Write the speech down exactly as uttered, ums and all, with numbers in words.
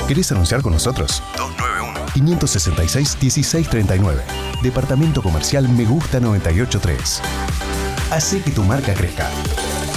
¿Querés anunciar con nosotros? dos nueve uno, cinco seis seis, uno seis tres nueve. Departamento Comercial Me Gusta noventa y ocho punto tres. Hacé que tu marca crezca.